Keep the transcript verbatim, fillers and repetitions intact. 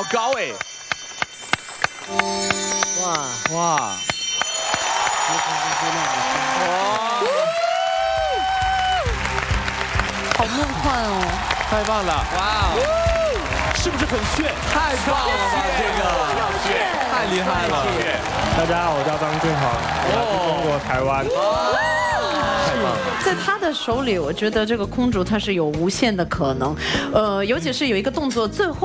好高哎！ 哇哇！ 好梦幻哦！ 太棒了！哇！是不是很炫？太棒了吧！这个炫，太厉害了！ 大家好，我叫张俊豪，我来自中国台湾。 太棒了！ 在他的手里，我觉得这个空竹它是有无限的可能，呃，尤其是有一个动作最后。